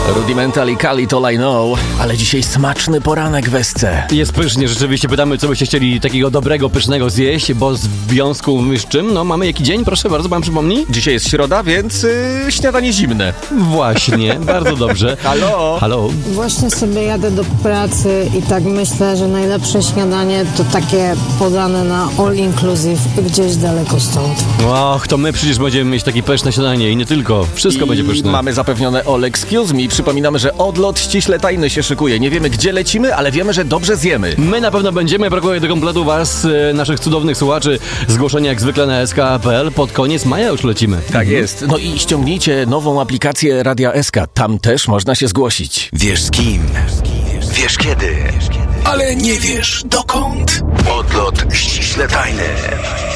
Rudimental i Khalid All I Know, ale dzisiaj smaczny poranek w Esce. Jest pysznie, rzeczywiście pytamy, co byście chcieli takiego dobrego, pysznego zjeść, bo w związku z czym, mamy jaki dzień? Proszę bardzo, pan przypomni? Dzisiaj jest środa, więc śniadanie zimne. Właśnie, bardzo dobrze. Halo? Halo? Właśnie sobie jadę do pracy i tak myślę, że najlepsze śniadanie to takie podane na all inclusive gdzieś daleko stąd. Och, to my przecież będziemy mieć takie pyszne śniadanie i nie tylko. Wszystko będzie pyszne. Mamy zapewnione all excuse me. Przypominamy, że odlot ściśle tajny się szykuje. Nie wiemy, gdzie lecimy, ale wiemy, że dobrze zjemy. My na pewno będziemy, brakuje do kompletu was, naszych cudownych słuchaczy. Zgłoszenia jak zwykle na sk.pl. Pod koniec maja już lecimy. Tak jest. No i ściągnijcie nową aplikację Radia SK. Tam też można się zgłosić. Wiesz z kim, wiesz kiedy, ale nie wiesz dokąd. Odlot ściśle tajny.